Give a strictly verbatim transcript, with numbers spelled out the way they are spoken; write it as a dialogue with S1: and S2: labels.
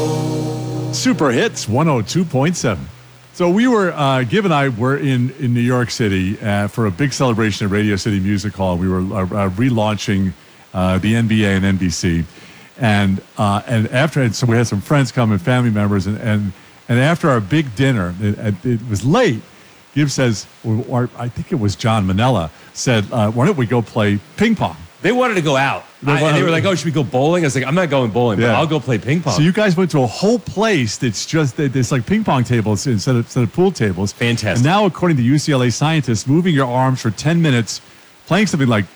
S1: Super Hits one oh two point seven. So we were, uh, Gibb and I were in, in New York City uh, for a big celebration at Radio City Music Hall. We were uh, uh, relaunching uh, the N B A and N B C. And uh, and after, so we had some friends come and family members. And, and, and after our big dinner, it, it was late. Gibb says, or I think it was John Manella, said, uh, why don't we go play ping pong?
S2: They wanted to go out.
S1: They,
S2: I, and they were like, oh, should we go bowling? I was like, I'm not going bowling, but
S1: Yeah.
S2: I'll go play ping pong.
S1: So you guys went to a whole place that's just, it's like ping pong tables instead of, instead of pool tables.
S2: Fantastic.
S1: And now, according to U C L A scientists, moving your arms for ten minutes, playing something like